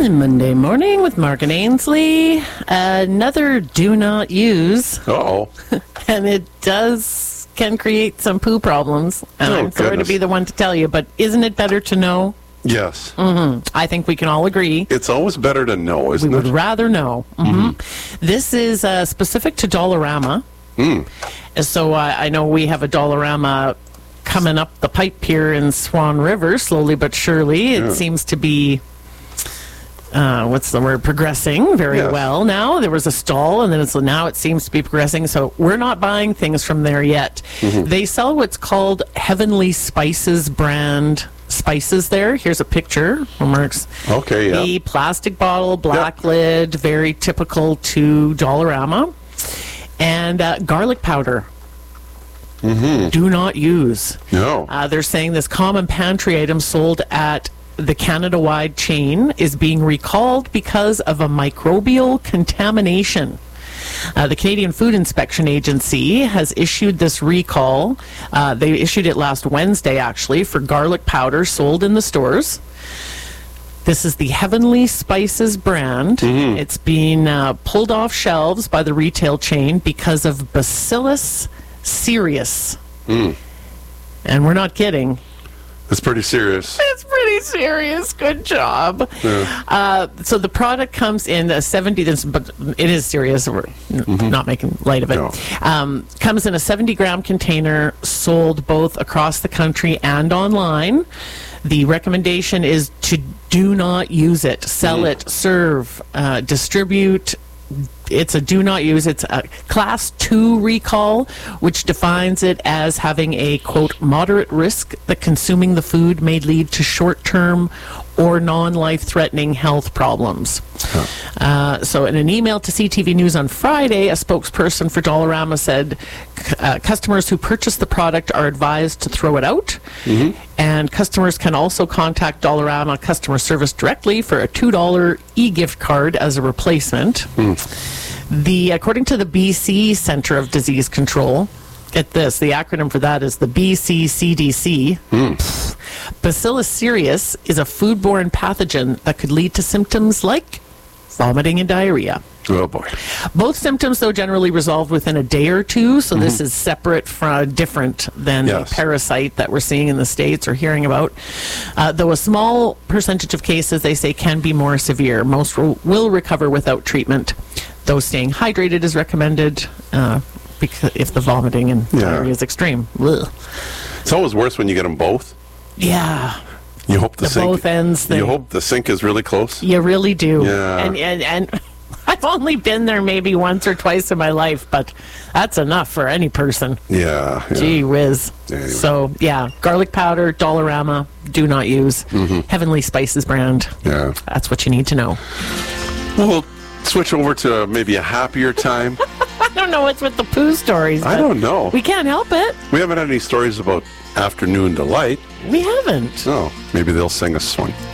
Monday morning with Mark and Ainsley. Another do not use. Uh-oh. And it can create some poo problems. And I'm sorry to be the one to tell you, but isn't it better to know? Yes. I think we can all agree. It's always better to know, isn't it? We would rather know. This is specific to Dollarama. So I know we have a Dollarama coming up the pipe here in Swan River, slowly but surely. It seems to be, progressing very well now. There was a stall, and then now it seems to be progressing. So we're not buying things from there yet. They sell what's called Heavenly Spices brand spices there. Here's a picture from Mark's. Okay, yeah. The plastic bottle, black lid, very typical to Dollarama. And garlic powder. Do not use. No. They're saying this common pantry item sold at the Canada-wide chain is being recalled because of a microbial contamination. The Canadian Food Inspection Agency has issued this recall. They issued it last Wednesday, actually, for garlic powder sold in the stores. This is the Heavenly Spices brand. It's being pulled off shelves by the retail chain because of Bacillus cereus. And we're not kidding. It's pretty serious. It's pretty serious. Good job. Yeah. So the product comes in a 70, but it is serious. We're not making light of it. No. Comes in a 70-gram container, sold both across the country and online. The recommendation is to do not use it, sell it, serve, distribute. It's a do not use. It's a class 2 recall, which defines it as having a, quote, moderate risk that consuming the food may lead to short-term or non-life-threatening health problems. So in an email to CTV News on Friday, a spokesperson for Dollarama said customers who purchase the product are advised to throw it out, and customers can also contact Dollarama customer service directly for a $2 e-gift card as a replacement. According to the BC Centre of Disease Control, get this, the acronym for that is the BCCDC. Bacillus cereus is a foodborne pathogen that could lead to symptoms like vomiting and diarrhea. Oh, boy. Both symptoms, though, generally resolve within a day or two, so this is different than the parasite that we're seeing in the States or hearing about. Though a small percentage of cases, they say, can be more severe. Most will recover without treatment, though staying hydrated is recommended because if the vomiting and diarrhea is extreme. Ugh. It's always worse when you get them both. Yeah. You hope the sink, both ends thing. You hope the sink is really close. You really do. Yeah. And I've only been there maybe once or twice in my life, but that's enough for any person. Yeah. Gee whiz. Anyway. So, garlic powder, Dollarama, do not use. Heavenly Spices brand. Yeah. That's what you need to know. Well, we'll switch over to maybe a happier time. I don't know what's with the poo stories. I don't know. We can't help it. We haven't had any stories about afternoon delight. We haven't. Oh, maybe they'll sing us one.